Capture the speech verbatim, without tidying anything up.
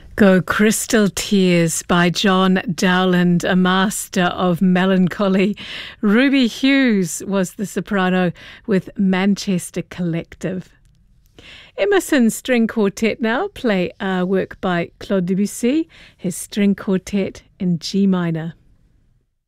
Go Crystal Tears by John Dowland, a master of melancholy. Ruby Hughes was the soprano with Manchester Collective. Emerson String Quartet now play a work by Claude Debussy, his string quartet in G minor.